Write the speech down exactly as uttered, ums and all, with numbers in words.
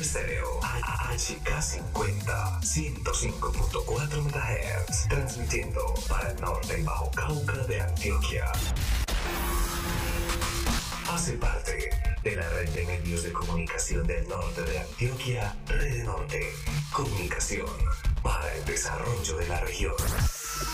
Estéreo, H K cincuenta, ciento cinco punto cuatro megahertz, transmitiendo para el norte y Bajo Cauca de Antioquia. Hace parte de la red de medios de comunicación del norte de Antioquia, Red Norte, comunicación para el desarrollo de la región.